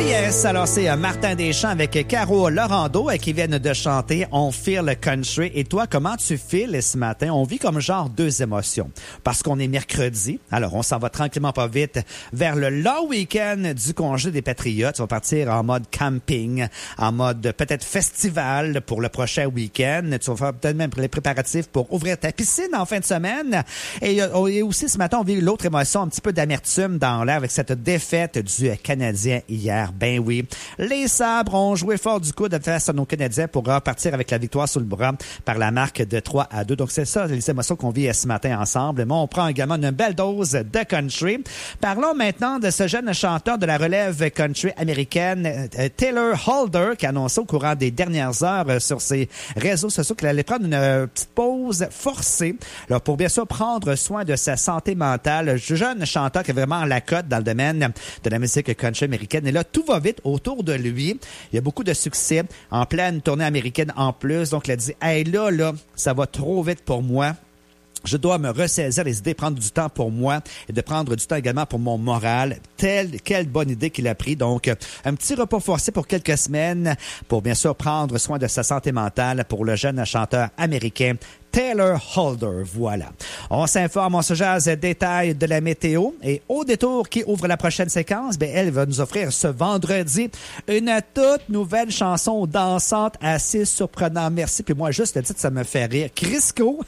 Yes, alors c'est Martin Deschamps avec Caro Laurando qui viennent de chanter On Feel le Country. Et toi, comment tu feels ce matin? On vit comme genre deux émotions. Parce qu'on est mercredi, alors on s'en va tranquillement pas vite vers le long week-end du congé des Patriotes. On va partir en mode camping, en mode peut-être festival pour le prochain week-end. Tu vas faire peut-être même les préparatifs pour ouvrir ta piscine en fin de semaine. Et aussi ce matin, on vit l'autre émotion, un petit peu d'amertume dans l'air avec cette défaite du Canadien hier. Ben oui. Les Sabres ont joué fort du coude face à nos Canadiens pour repartir avec la victoire sous le bras par la marque de 3-2. Donc, c'est ça, les émotions qu'on vit ce matin ensemble. Mais on prend également une belle dose de country. Parlons maintenant de ce jeune chanteur de la relève country américaine, Taylor Holder, qui a annoncé au courant des dernières heures sur ses réseaux sociaux qu'il allait prendre une petite pause forcée alors, pour bien sûr prendre soin de sa santé mentale. Le jeune chanteur qui est vraiment la cote dans le domaine de la musique country américaine. Et là, tout va vite autour de lui. Il y a beaucoup de succès en pleine tournée américaine en plus. Donc, il a dit, hey, là, ça va trop vite pour moi. Je dois me ressaisir les idées, prendre du temps pour moi et de prendre du temps également pour mon moral. Quelle bonne idée qu'il a pris. Donc, un petit repos forcé pour quelques semaines pour bien sûr prendre soin de sa santé mentale pour le jeune chanteur américain Taylor Holder. Voilà. On s'informe, on se jase détails de la météo et au détour qui ouvre la prochaine séquence, elle va nous offrir ce vendredi une toute nouvelle chanson dansante assez surprenante. Merci. Puis moi, juste le titre, ça me fait rire. Crisco.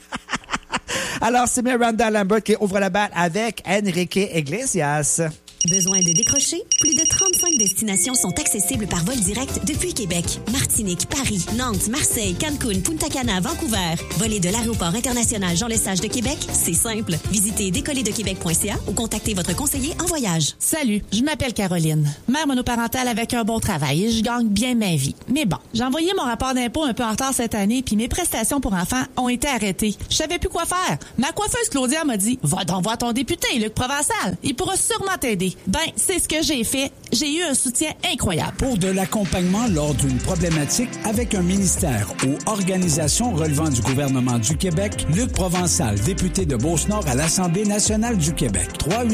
Alors, c'est Miranda Lambert qui ouvre la balle avec Enrique Iglesias. Besoin de décrocher? Plus de 35 destinations sont accessibles par vol direct depuis Québec. Martinique, Paris, Nantes, Marseille, Cancun, Punta Cana, Vancouver. Voler de l'aéroport international Jean-Lesage de Québec, c'est simple. Visitez décollerdequebec.ca ou contactez votre conseiller en voyage. Salut, je m'appelle Caroline. Mère monoparentale avec un bon travail et je gagne bien ma vie. Mais bon, j'ai envoyé mon rapport d'impôt un peu en retard cette année puis mes prestations pour enfants ont été arrêtées. Je savais plus quoi faire. Ma coiffeuse Claudia m'a dit « Va donc voir ton député, Luc Provençal. Il pourra sûrement t'aider. » Ben, c'est ce que j'ai fait. J'ai eu un soutien incroyable. Pour de l'accompagnement lors d'une problématique avec un ministère ou organisation relevant du gouvernement du Québec, Luc Provençal, député de Beauce-Nord à l'Assemblée nationale du Québec.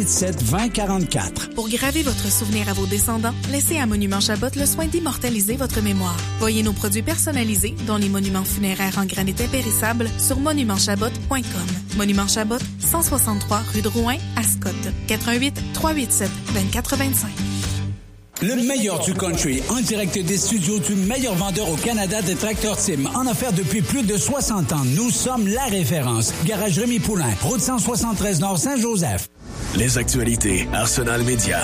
387-2044. Pour graver votre souvenir à vos descendants, laissez à Monument Chabot le soin d'immortaliser votre mémoire. Voyez nos produits personnalisés, dont les monuments funéraires en granit impérissable, sur monumentchabot.com. Monument Chabot, 163 rue de Rouyn, à Scott. 88-387-2425. Le meilleur du country, en direct des studios du meilleur vendeur au Canada de Tracteur Tim, en offert depuis plus de 60 ans. Nous sommes la référence. Garage Rémi Poulain, route 173 Nord Saint-Joseph. Les actualités Arsenal Média.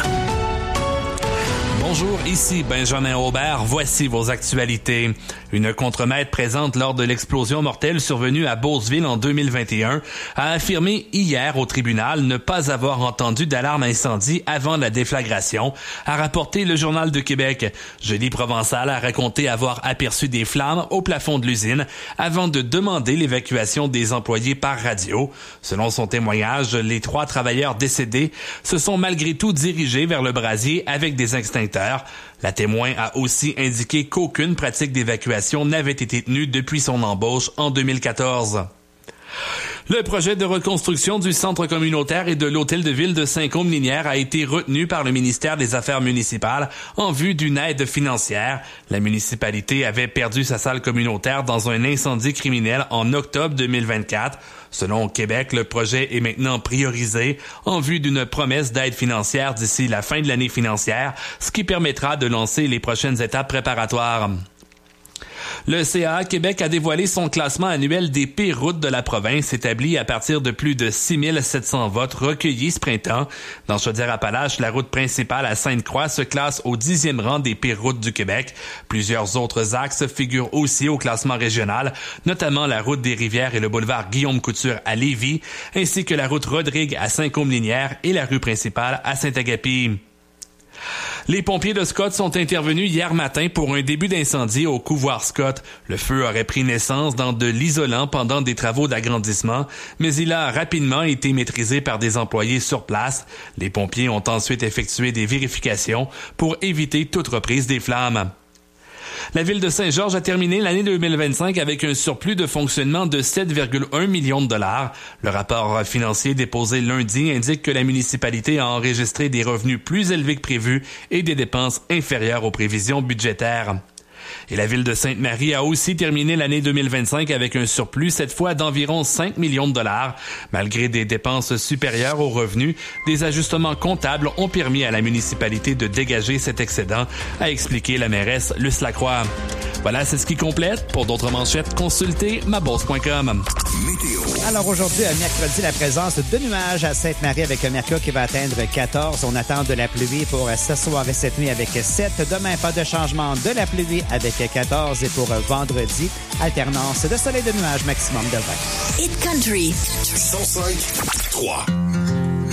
Bonjour, ici Benjamin Aubert. Voici vos actualités. Une contremaître présente lors de l'explosion mortelle survenue à Beauceville en 2021 a affirmé hier au tribunal ne pas avoir entendu d'alarme incendie avant la déflagration, a rapporté le Journal de Québec. Julie Provençal a raconté avoir aperçu des flammes au plafond de l'usine avant de demander l'évacuation des employés par radio. Selon son témoignage, les 3 travailleurs décédés se sont malgré tout dirigés vers le brasier avec des extincteurs. La témoin a aussi indiqué qu'aucune pratique d'évacuation n'avait été tenue depuis son embauche en 2014. Le projet de reconstruction du centre communautaire et de l'hôtel de ville de Saint-Côme-Linière a été retenu par le ministère des Affaires municipales en vue d'une aide financière. La municipalité avait perdu sa salle communautaire dans un incendie criminel en octobre 2024. Selon Québec, le projet est maintenant priorisé en vue d'une promesse d'aide financière d'ici la fin de l'année financière, ce qui permettra de lancer les prochaines étapes préparatoires. Le CA Québec a dévoilé son classement annuel des pires routes de la province, établi à partir de plus de 6700 votes recueillis ce printemps. Dans Chaudière-Appalaches, la route principale à Sainte-Croix se classe au 10e rang des pires routes du Québec. Plusieurs autres axes figurent aussi au classement régional, notamment la route des Rivières et le boulevard Guillaume-Couture à Lévis, ainsi que la route Rodrigue à Saint-Côme-Linière et la rue principale à Saint-Agapi. Les pompiers de Scott sont intervenus hier matin pour un début d'incendie au couvoir Scott. Le feu aurait pris naissance dans de l'isolant pendant des travaux d'agrandissement, mais il a rapidement été maîtrisé par des employés sur place. Les pompiers ont ensuite effectué des vérifications pour éviter toute reprise des flammes. La ville de Saint-Georges a terminé l'année 2025 avec un surplus de fonctionnement de 7,1 millions de dollars. Le rapport financier déposé lundi indique que la municipalité a enregistré des revenus plus élevés que prévu et des dépenses inférieures aux prévisions budgétaires. Et la ville de Sainte-Marie a aussi terminé l'année 2025 avec un surplus, cette fois d'environ 5 millions de dollars. Malgré des dépenses supérieures aux revenus, des ajustements comptables ont permis à la municipalité de dégager cet excédent, a expliqué la mairesse Luce Lacroix. Voilà, c'est ce qui complète. Pour d'autres manchettes, consultez mabourse.com. Météo. Alors aujourd'hui, mercredi, la présence de nuages à Sainte-Marie avec un mercure qui va atteindre 14. On attend de la pluie pour ce soir et cette nuit avec 7. Demain, pas de changement, de la pluie avec 14. Et pour vendredi, alternance de soleil et de nuages, maximum de 20. Hit Country. 105.3.